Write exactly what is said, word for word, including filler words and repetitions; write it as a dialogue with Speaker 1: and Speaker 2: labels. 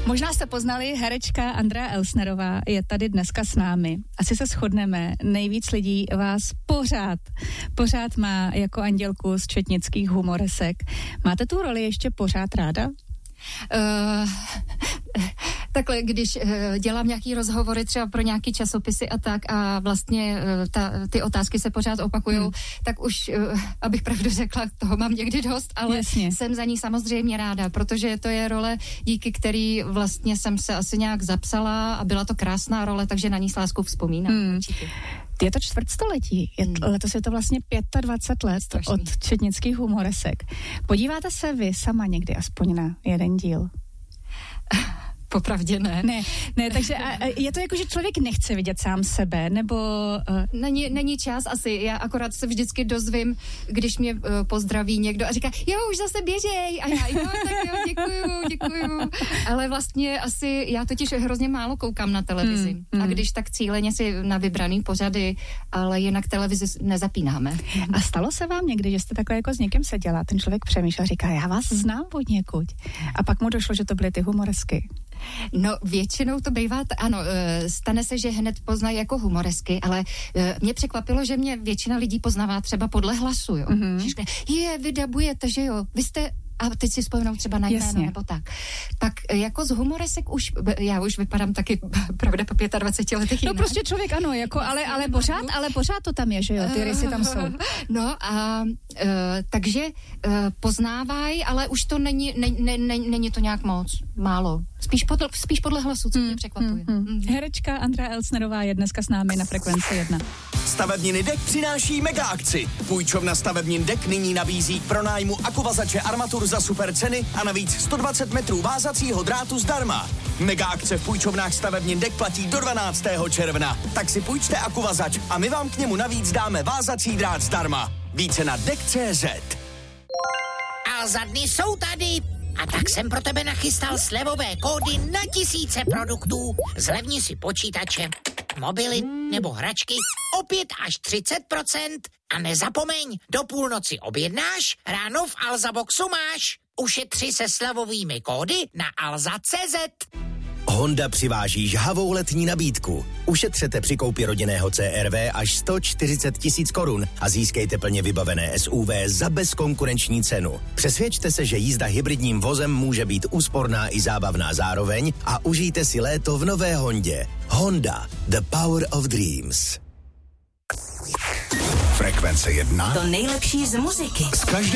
Speaker 1: Možná jste poznali, herečka Andrea Elsnerová je tady dneska s námi. Asi se shodneme, nejvíc lidí vás pořád, pořád má jako andělku z četnických humoresek. Máte tu roli ještě pořád ráda?
Speaker 2: Uh, takhle, když uh, dělám nějaký rozhovory třeba pro nějaký časopisy a tak a vlastně uh, ta, ty otázky se pořád opakujou, hmm. tak už, uh, abych pravdu řekla, toho mám někdy dost, ale Jasně. jsem za ní samozřejmě ráda, protože to je role, díky který vlastně jsem se asi nějak zapsala a byla to krásná role, takže na ní s láskou vzpomínám. Hmm. Určitě.
Speaker 1: Je to čtvrtstoletí, je to, letos je to vlastně dvacet pět let Strašný. Od četnických humoresek. Podíváte se vy sama někdy aspoň na jeden díl?
Speaker 2: Popravdě ne.
Speaker 1: Ne, ne, takže a, a je to jako, že člověk nechce vidět sám sebe, nebo... Uh...
Speaker 2: Není, není čas asi, já akorát se vždycky dozvím, když mě uh, pozdraví někdo a říká, jo, už zase běžej, a já, jo, tak jo, děkuju, děkuju. Ale vlastně asi, já totiž hrozně málo koukám na televizi. Hmm, hmm. A když tak cíleně si na vybraný pořady, ale jinak televizi nezapínáme.
Speaker 1: A stalo se vám někdy, že jste takhle jako s někým seděla, ten člověk přemýšlel, říká, já vás znám od někud. A pak mu došlo, že to byly ty humoresky.
Speaker 2: No většinou to bývá, t- ano, stane se, že hned poznají jako humoresky, ale mě překvapilo, že mě většina lidí poznává třeba podle hlasu, jo. Mm-hmm. Že říká, je, vy dabujete, že jo, vy jste... A teď si vzpomínou třeba na jméno nebo tak. Tak jako z humoresek už, já už vypadám taky, pravda, po dvaceti pěti letech
Speaker 1: jinak. No prostě člověk ano, jako, ale, ale, pořád, ale pořád to tam je, že jo, ty rysy tam jsou.
Speaker 2: No a uh, takže uh, poznávají, ale už to není, ne, ne, ne, není to nějak moc, málo. Spíš podle, spíš podle hlasu, co mě překvapuje.
Speaker 1: Hmm, hmm. Herečka Andrea Elsnerová je dneska s námi na Frekvenci jedna.
Speaker 3: Stavebniny Dek přináší mega akci. Půjčovna Stavebnin Dek nyní nabízí k pronájmu akuvazače armatur za super ceny a navíc sto dvacet metrů vázacího drátu zdarma. Mega akce v půjčovnách Stavebnin Dek platí do dvanáctého června. Tak si půjčte akuvazač a my vám k němu navíc dáme vázací drát zdarma. Více na dek tečka cé zet.
Speaker 4: A za dny jsou tady. A tak jsem pro tebe nachystal slevové kódy na tisíce produktů. Zlevni si počítače, mobily nebo hračky o pět až třicet procent. A nezapomeň, do půlnoci objednáš, ráno v Alza Boxu máš. Ušetři se slevovými kódy na alza tečka cé zet.
Speaker 3: Honda přiváží žhavou letní nabídku. Ušetřete při koupi rodinného C R V až sto čtyřicet tisíc korun a získejte plně vybavené S U V za bezkonkurenční cenu. Přesvědčte se, že jízda hybridním vozem může být úsporná i zábavná zároveň a užijte si léto v nové Hondě. Honda, the power of dreams.
Speaker 5: Frekvence jedna.
Speaker 6: To nejlepší z muziky.
Speaker 5: Z každé